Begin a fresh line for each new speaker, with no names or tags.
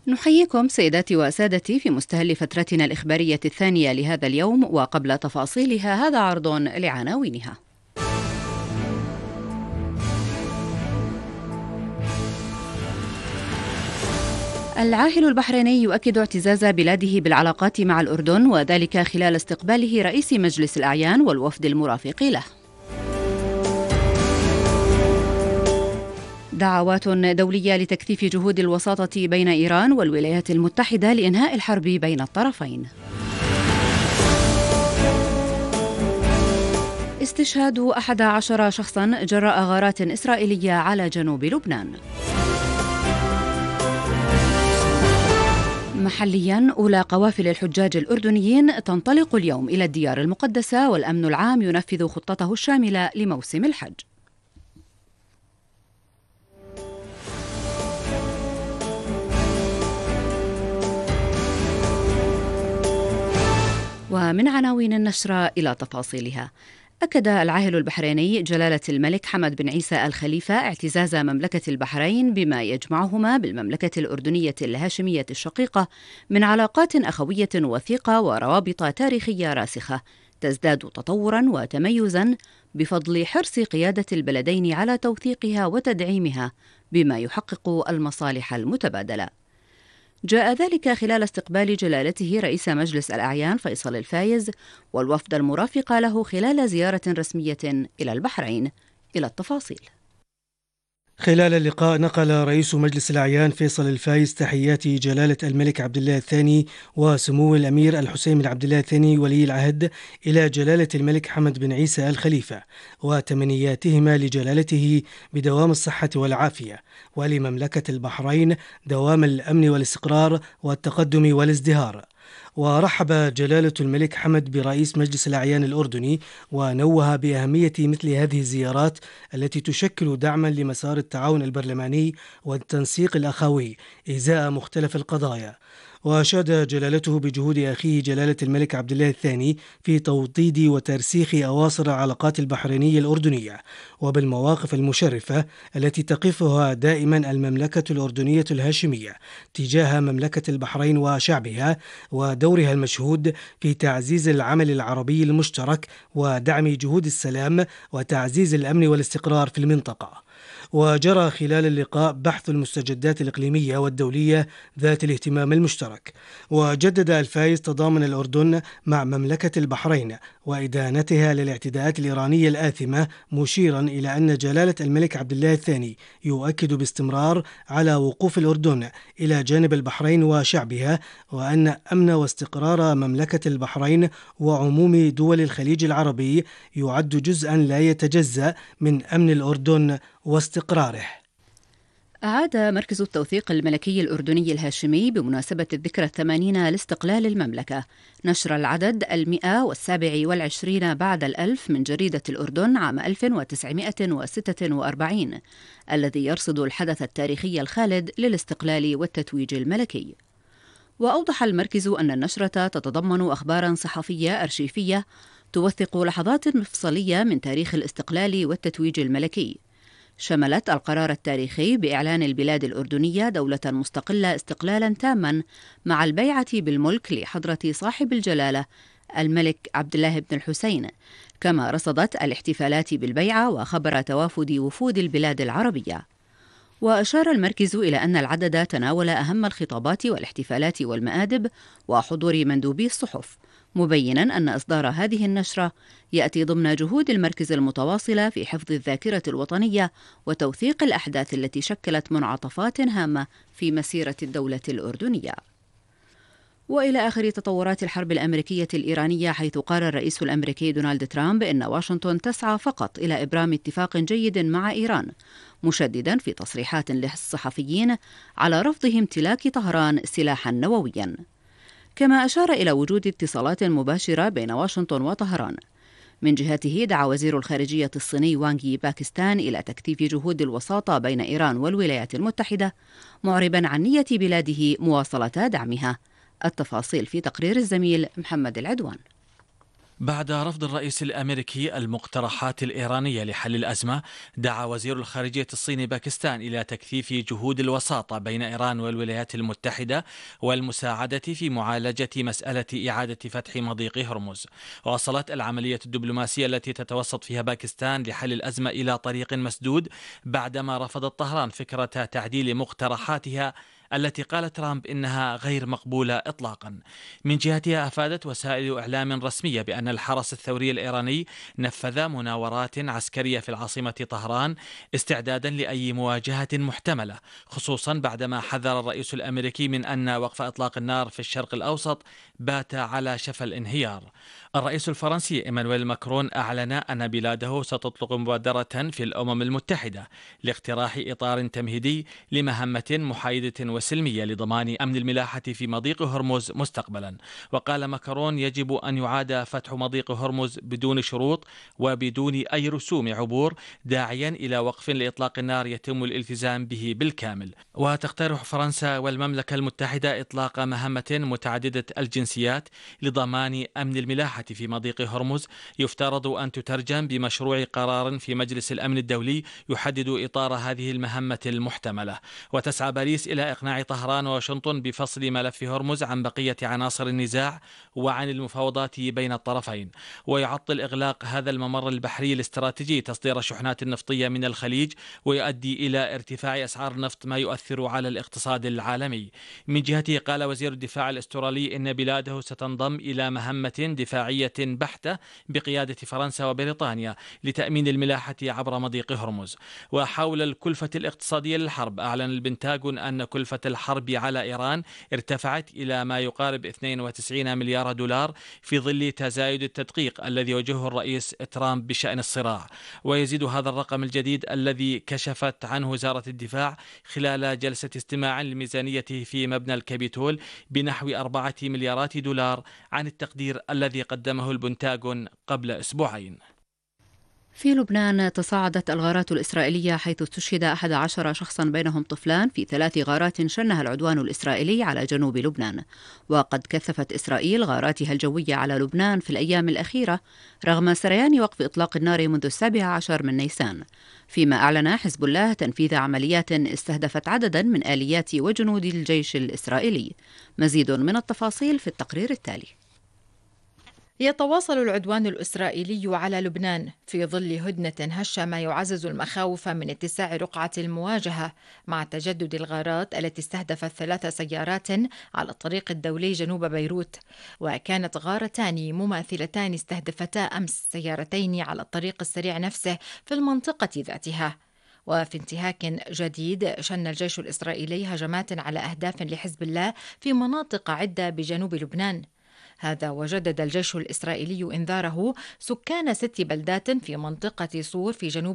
نحييكم سيداتي وسادتي في مستهل فترتنا الإخبارية الثانية لهذا اليوم، وقبل تفاصيلها هذا عرض لعناوينها. العاهل البحريني يؤكد اعتزاز بلاده بالعلاقات مع الأردن، وذلك خلال استقباله رئيس مجلس الأعيان والوفد المرافق له. دعوات دولية لتكثيف جهود الوساطة بين إيران والولايات المتحدة لإنهاء الحرب بين الطرفين. استشهاد 11 شخصا جراء غارات إسرائيلية على جنوب لبنان. محليا، أولى قوافل الحجاج الأردنيين تنطلق اليوم إلى الديار المقدسة، والأمن العام ينفذ خطته الشاملة لموسم الحج. ومن عناوين النشرة إلى تفاصيلها. أكد العاهل البحريني جلالة الملك حمد بن عيسى الخليفة اعتزاز مملكة البحرين بما يجمعهما بالمملكة الأردنية الهاشمية الشقيقة من علاقات أخوية وثيقة وروابط تاريخية راسخة تزداد تطوراً وتميزاً بفضل حرص قيادة البلدين على توثيقها وتدعيمها بما يحقق المصالح المتبادلة. جاء ذلك خلال استقبال جلالته رئيس مجلس الأعيان فيصل الفايز والوفد المرافق له خلال زيارة رسمية إلى البحرين. إلى التفاصيل.
خلال اللقاء نقل رئيس مجلس الأعيان فيصل الفايز تحيات جلالة الملك عبد الله الثاني وسمو الأمير الحسين بن عبد الله الثاني ولي العهد إلى جلالة الملك حمد بن عيسى الخليفة، وتمنياتهما لجلالته بدوام الصحة والعافية، ولمملكة البحرين دوام الأمن والاستقرار والتقدم والازدهار. ورحب جلالة الملك حمد برئيس مجلس الأعيان الأردني، ونوه بأهمية مثل هذه الزيارات التي تشكل دعما لمسار التعاون البرلماني والتنسيق الأخوي إزاء مختلف القضايا. وأشاد جلالته بجهود أخيه جلالة الملك عبد الله الثاني في توطيد وترسيخ أواصر العلاقات البحرينية الأردنية، وبالمواقف المشرفة التي تقفها دائما المملكة الأردنية الهاشمية تجاه مملكة البحرين وشعبها، ودورها المشهود في تعزيز العمل العربي المشترك ودعم جهود السلام وتعزيز الأمن والاستقرار في المنطقة. وجرى خلال اللقاء بحث المستجدات الإقليمية والدولية ذات الاهتمام المشترك. وجدد الفايز تضامن الأردن مع مملكة البحرين وإدانتها للاعتداءات الإيرانية الآثمة، مشيرا إلى أن جلالة الملك عبد الله الثاني يؤكد باستمرار على وقوف الأردن إلى جانب البحرين وشعبها، وأن أمن واستقرار مملكة البحرين وعموم دول الخليج العربي يعد جزءا لا يتجزأ من أمن الأردن واستقراره.
أعاد مركز التوثيق الملكي الأردني الهاشمي بمناسبة الذكرى 80 لاستقلال المملكة نشر العدد 127 بعد الألف من جريدة الأردن عام 1946 الذي يرصد الحدث التاريخي الخالد للاستقلال والتتويج الملكي. وأوضح المركز أن النشرة تتضمن أخبارا صحفية أرشيفية توثق لحظات مفصلية من تاريخ الاستقلال والتتويج الملكي. شملت القرار التاريخي بإعلان البلاد الأردنية دولة مستقلة استقلالا تاما مع البيعة بالملك لحضرة صاحب الجلالة الملك عبد الله بن الحسين، كما رصدت الاحتفالات بالبيعة وخبر توافد وفود البلاد العربية. وأشار المركز إلى أن العدد تناول أهم الخطابات والاحتفالات والمآدب وحضور مندوبي الصحف، مبينا أن إصدار هذه النشرة يأتي ضمن جهود المركز المتواصلة في حفظ الذاكرة الوطنية وتوثيق الأحداث التي شكلت منعطفات هامة في مسيرة الدولة الأردنية. وإلى آخر تطورات الحرب الأمريكية الإيرانية، حيث قال الرئيس الأمريكي دونالد ترامب إن واشنطن تسعى فقط إلى إبرام اتفاق جيد مع إيران، مشددا في تصريحات للصحفيين على رفضه امتلاك طهران سلاحا نوويا. كما أشار إلى وجود اتصالات مباشرة بين واشنطن وطهران. من جهته دعا وزير الخارجية الصيني وانغ يي باكستان إلى تكثيف جهود الوساطة بين إيران والولايات المتحدة، معربا عن نية بلاده مواصلة دعمها. التفاصيل في تقرير الزميل محمد العدوان.
بعد رفض الرئيس الأمريكي المقترحات الإيرانية لحل الأزمة، دعا وزير الخارجية الصيني باكستان إلى تكثيف جهود الوساطة بين إيران والولايات المتحدة والمساعدة في معالجة مسألة إعادة فتح مضيق هرمز. وصلت العملية الدبلوماسية التي تتوسط فيها باكستان لحل الأزمة إلى طريق مسدود بعدما رفضت طهران فكرة تعديل مقترحاتها التي قال ترامب إنها غير مقبولة إطلاقا. من جهتها أفادت وسائل إعلام رسمية بأن الحرس الثوري الإيراني نفذ مناورات عسكرية في العاصمة طهران استعدادا لأي مواجهة محتملة، خصوصا بعدما حذر الرئيس الأمريكي من أن وقف إطلاق النار في الشرق الأوسط بات على شفا الانهيار. الرئيس الفرنسي إيمانويل ماكرون أعلن أن بلاده ستطلق مبادرة في الأمم المتحدة لاقتراح إطار تمهيدي لمهمة محايدة وسلمية لضمان أمن الملاحة في مضيق هرمز مستقبلا. وقال ماكرون يجب أن يعاد فتح مضيق هرمز بدون شروط وبدون أي رسوم عبور، داعيا إلى وقف لإطلاق النار يتم الالتزام به بالكامل. وتقترح فرنسا والمملكة المتحدة إطلاق مهمة متعددة الجنسيات لضمان أمن الملاحة في مضيق هرمز، يفترض أن تترجم بمشروع قرار في مجلس الأمن الدولي يحدد إطار هذه المهمة المحتملة. وتسعى باريس إلى إقناع طهران وواشنطن بفصل ملف هرمز عن بقية عناصر النزاع وعن المفاوضات بين الطرفين. ويعطل إغلاق هذا الممر البحري الاستراتيجي تصدير الشحنات النفطية من الخليج، ويؤدي إلى ارتفاع أسعار النفط ما يؤثر على الاقتصاد العالمي. من جهته قال وزير الدفاع الأسترالي إن بلاده ستنضم إلى مهمة دفاعية بحتة بقيادة فرنسا وبريطانيا لتأمين الملاحة عبر مضيق هرمز. وحول الكلفة الاقتصادية للحرب، أعلن البنتاغون أن كلفة الحرب على إيران ارتفعت إلى ما يقارب 92 مليار دولار في ظل تزايد التدقيق الذي وجهه الرئيس ترامب بشأن الصراع. ويزيد هذا الرقم الجديد الذي كشفت عنه وزارة الدفاع خلال جلسة استماع للميزانية في مبنى الكابيتول بنحو 4 مليارات دولار عن التقدير الذي قدمه البنتاغون قبل أسبوعين.
في لبنان تصاعدت الغارات الإسرائيلية حيث استشهد 11 شخصا بينهم طفلان في 3 غارات شنها العدوان الإسرائيلي على جنوب لبنان. وقد كثفت إسرائيل غاراتها الجوية على لبنان في الأيام الأخيرة رغم سريان وقف إطلاق النار منذ 17 من نيسان، فيما أعلن حزب الله تنفيذ عمليات استهدفت عددا من آليات وجنود الجيش الإسرائيلي. مزيد من التفاصيل في التقرير التالي.
يتواصل العدوان الإسرائيلي على لبنان في ظل هدنة هشة ما يعزز المخاوف من اتساع رقعة المواجهة مع تجدد الغارات التي استهدفت 3 سيارات على الطريق الدولي جنوب بيروت. وكانت غارتان مماثلتان استهدفتا أمس سيارتين على الطريق السريع نفسه في المنطقة ذاتها. وفي انتهاك جديد شن الجيش الإسرائيلي هجمات على أهداف لحزب الله في مناطق عدة بجنوب لبنان. هذا وجدد الجيش الإسرائيلي إنذاره سكان 6 بلدات في منطقة صور في جنوب